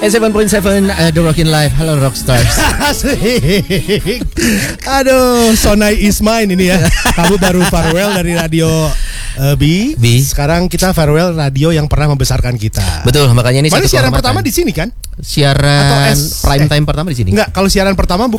7.7 The Rockin' Life. Halo Rockstars. Asik. Aduh, Sonai is mine ini ya. Kamu baru farewell dari radio B. Sekarang kita farewell radio yang pernah membesarkan kita. Betul, makanya ini Mana satu siaran kehormatan. pertama di sini kan? Siaran Atau prime time pertama di sini. Enggak, kalau siaran pertama